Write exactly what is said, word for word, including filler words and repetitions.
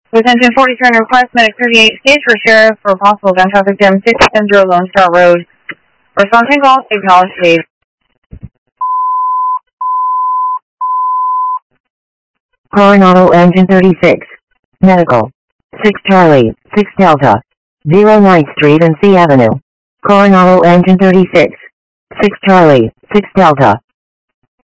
Attention forty-three request, medic thirty-eight, stage for sheriff for possible gun traffic jam, six ten zero Lone Star Road. Response call, acknowledge please. Coronado Engine thirty-six. Medical. six Charlie, six Delta. zero ninth Street and C Avenue. Coronado Engine thirty-six. six Charlie, six Delta.